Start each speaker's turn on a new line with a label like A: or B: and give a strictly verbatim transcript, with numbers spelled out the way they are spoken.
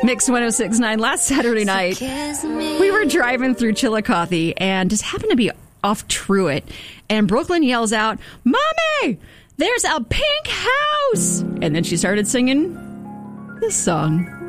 A: Mix one oh six point nine. Last Saturday night, we were driving through Chillicothe and just happened to be off Truett. And Brooklyn yells out, "Mommy, there's a pink house!" And then she started singing this song.